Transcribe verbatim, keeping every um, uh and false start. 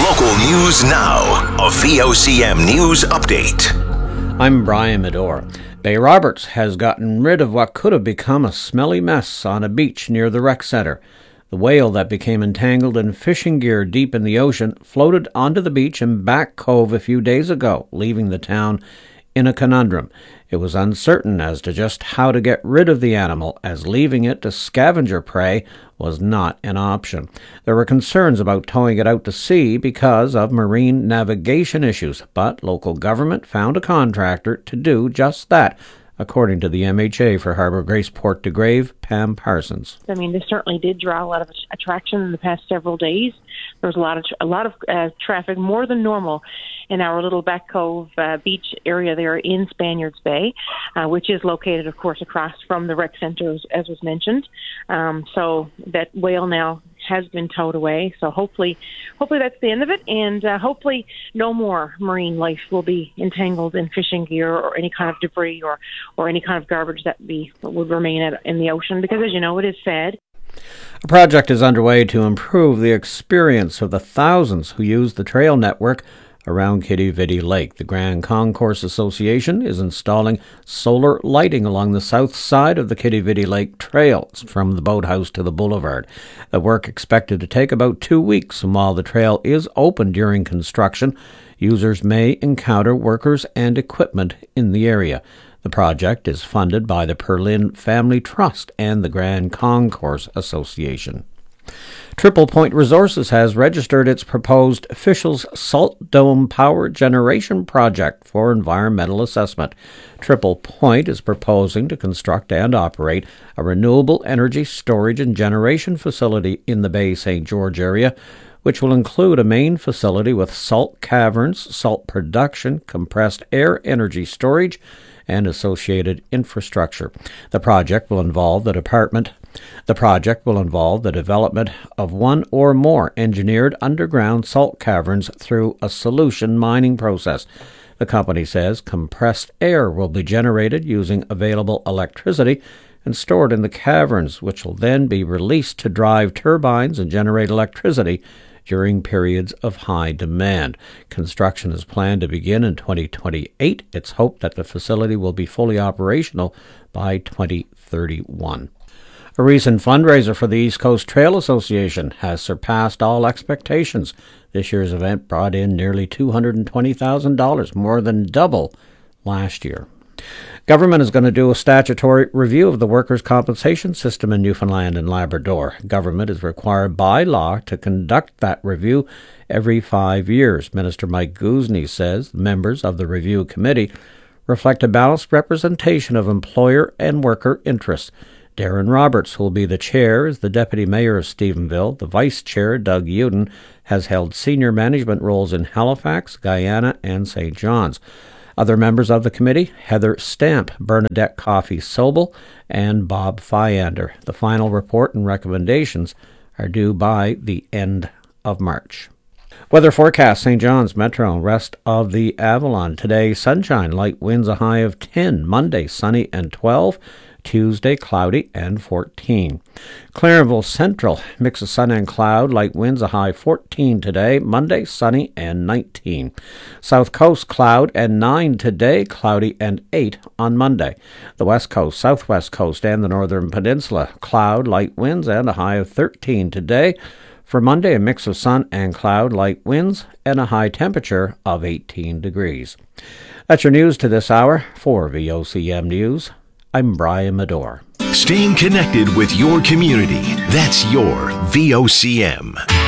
Local news now. A V O C M News Update. I'm Brian Medore. Bay Roberts has gotten rid of what could have become a smelly mess on a beach near the rec center. The whale that became entangled in fishing gear deep in the ocean floated onto the beach in Back Cove a few days ago, leaving the town in a conundrum. It was uncertain as to just how to get rid of the animal, as leaving it to scavenger prey was not an option. There were concerns about towing it out to sea because of marine navigation issues, but local government found a contractor to do just that, according to the M H A for Harbour Grace Port de Grave, Pam Parsons. I mean, this certainly did draw a lot of attraction in the past several days. There was a lot of a lot of uh, traffic, more than normal, in our little Back Cove uh, beach area there in Spaniards Bay, uh, which is located, of course, across from the rec center, as, as was mentioned. Um, so that whale now has been towed away. So hopefully, hopefully that's the end of it, and uh, hopefully no more marine life will be entangled in fishing gear or any kind of debris or, or any kind of garbage that be would remain at, in the ocean, because, as you know, it is sad. A project is underway to improve the experience of the thousands who use the trail network around Quidi-Vidi Lake. The Grand Concourse Association is installing solar lighting along the south side of the Quidi-Vidi Lake trails from the boathouse to the boulevard. The work expected to take about two weeks, and while the trail is open during construction, users may encounter workers and equipment in the area. The project is funded by the Perlin Family Trust and the Grand Concourse Association. Triple Point Resources has registered its proposed Fischl's Salt Dome Power Generation Project for environmental assessment. Triple Point is proposing to construct and operate a renewable energy storage and generation facility in the Bay Saint George area, which will include a main facility with salt caverns, salt production, compressed air energy storage, and associated infrastructure. The project will involve the department. The project will involve the development of one or more engineered underground salt caverns through a solution mining process. The company says compressed air will be generated using available electricity and stored in the caverns, which will then be released to drive turbines and generate electricity during periods of high demand. Construction is planned to begin in twenty twenty-eight. It's hoped that the facility will be fully operational by twenty thirty-one. A recent fundraiser for the East Coast Trail Association has surpassed all expectations. This year's event brought in nearly two hundred twenty thousand dollars, more than double last year. Government is going to do a statutory review of the workers' compensation system in Newfoundland and Labrador. Government is required by law to conduct that review every five years. Minister Mike Guzny says members of the review committee reflect a balanced representation of employer and worker interests. Darren Roberts, who will be the chair, is the deputy mayor of Stephenville. The vice chair, Doug Uden, has held senior management roles in Halifax, Guyana, and Saint John's. Other members of the committee, Heather Stamp, Bernadette Coffey-Sobel, and Bob Fyander. The final report and recommendations are due by the end of March. Weather forecast: Saint John's Metro and rest of the Avalon. Today, sunshine, light winds, a high of ten. Monday, sunny and twelve. Tuesday, cloudy and fourteen. Clarenville Central, mix of sun and cloud, light winds, a high fourteen today. Monday, sunny and nineteen. South Coast, cloud and nine today, cloudy and eight on Monday. The West Coast, Southwest Coast, and the Northern Peninsula, cloud, light winds, and a high of thirteen today. For Monday, a mix of sun and cloud, light winds, and a high temperature of eighteen degrees. That's your news to this hour. For V O C M News, I'm Brian Medore. Staying connected with your community. That's your V O C M.